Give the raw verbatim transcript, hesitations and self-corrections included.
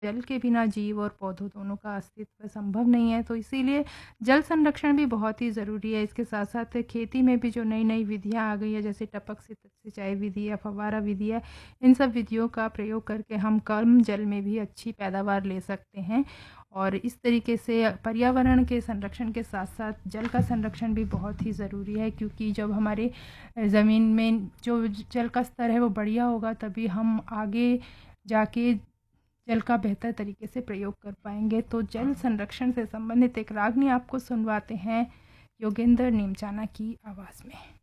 जल के बिना जीव और पौधों दोनों का अस्तित्व संभव नहीं है। तो इसीलिए जल संरक्षण भी बहुत ही ज़रूरी है। इसके साथ-साथ खेती में भी जो नई-नई विधियाँ आ गई हैं, जैसे टपक सित सिंचाई विधि या फव्वारा विधि है, इन सब विधियों का प्रयोग करके हम कम जल में भी अच्छी पैदावार ले सकते हैं। और इस तरीके से पर्यावरण के संरक्षण के साथ-साथ जल का संरक्षण भी बहुत ही ज़रूरी है, क्योंकि जब हमारे ज़मीन में जो जल का स्तर है वो बढ़िया होगा, तभी हम आगे जाके जल का बेहतर तरीके से प्रयोग कर पाएँगे। तो जल संरक्षण से संबंधित एक रागनी आपको सुनवाते हैं योगेंद्र नीमचाना की आवाज़ में।